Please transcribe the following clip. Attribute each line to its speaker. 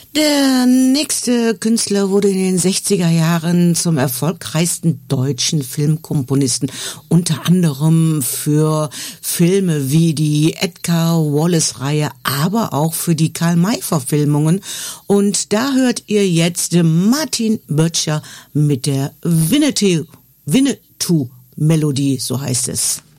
Speaker 1: Der nächste Künstler wurde in den 60er Jahren zum erfolgreichsten deutschen Filmkomponisten, unter anderem für Filme wie die Edgar Wallace-Reihe, aber auch für die Karl-May-Verfilmungen. Und da hört ihr jetzt Martin Böttcher mit der Winnetou-Melodie, so heißt es.